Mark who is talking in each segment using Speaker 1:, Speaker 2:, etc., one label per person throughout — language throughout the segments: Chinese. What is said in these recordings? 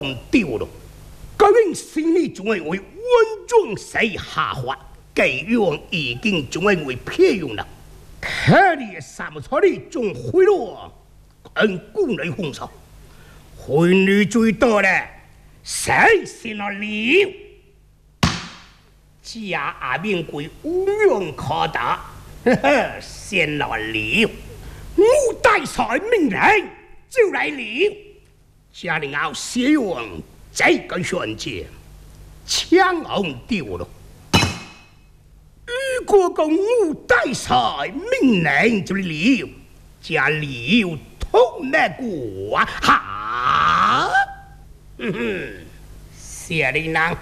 Speaker 1: 丢了。究竟心里总係為安裝死下法，計用已經總係為騙用了。可你三錯你仲會咯，按古來風騷，會女最多咧，誰先了了？家阿明貴無用可打，呵呵，先了了。我帶財命人就來了，家裡熬使用。這個選擇，槍紅掉了。如果個五大賽命令就了，加了通咩過哈？謝里郎，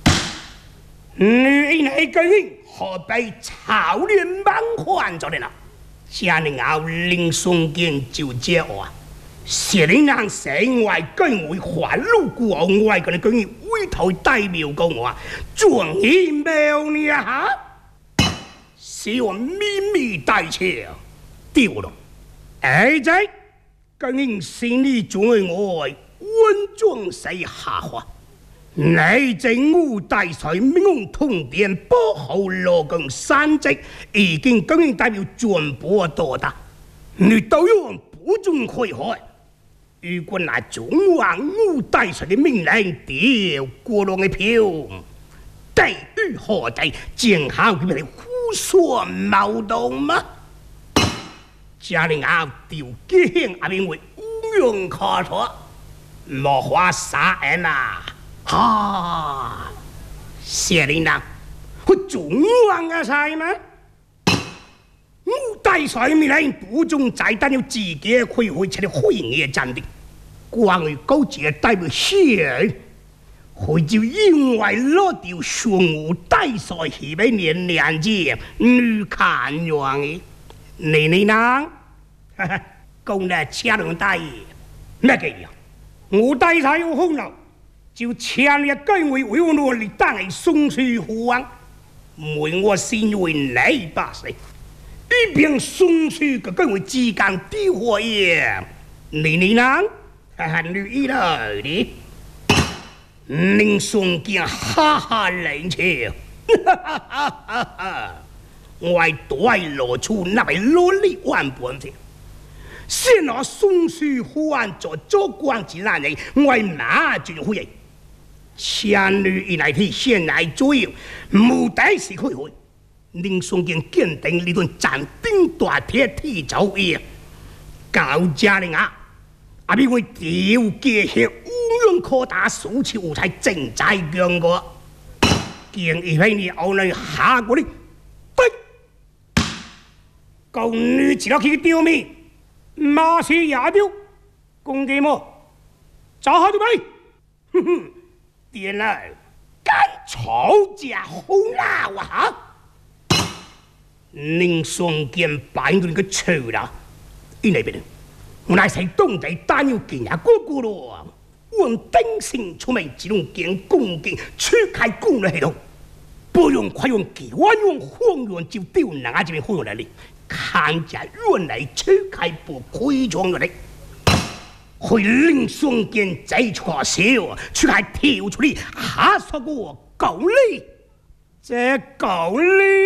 Speaker 1: 你那個人何被草原忙換咗的呢？家裡熬林松堅就這話。謝里郎城外更為還路國外嘅更委頭代表講話，壯義妙呢哈！是我秘密帶槍丟了，而且更心裏總係我穩裝死下話，你政務大帥命通電保護羅更三職已經更代表全部到達，你都用不准開開。如果拿中央五大帥的命令丟國龍的票，地域何地正好佢哋互相矛盾嗎？家裏拗掉驚阿邊會無用可錯，莫話殺人啊！哈，謝里郎，佢中央嘅曬嗎？五大帥命令不中再單有自己開會出嚟會議戰的，關於高級代表謝，佢就因為攞掉上五大帥去俾年紀女看樣嘅，你呢？講得車輪大爺，咩嘅呀？五大帥有功勞，就簽了更為為我努力當係送去虎王，每我先為你把勢。一邊送去個更為之間的火焰，你呢？女一來的，寧送見哈哈冷笑，我對露出那位羅力萬本的，先攞送去虎安做官之難人，我馬就會。前女一來的先來左右，無底是開會。寧松堅堅定呢段斬釘斷鐵提走嘢，教家令啊！阿邊會調嘅係無用可打數次舞台正在強個，見一批你後來下過嚟，對，舊女只落去丟面，馬是也丟，公雞麼？走下就咪，哼哼，點啦？敢吵架紅鬧啊！寧松堅擺到你個臭啦！因那邊，我乃係東地單要見下哥哥咯。我登城出門只用見公擊，出開公的系統，不用快用機，我用荒原就丟哪這邊荒原嚟，看家原來出開不開裝嘅嚟，去寧松堅再出笑，出開跳出嚟，嚇死我狗哩！這狗哩！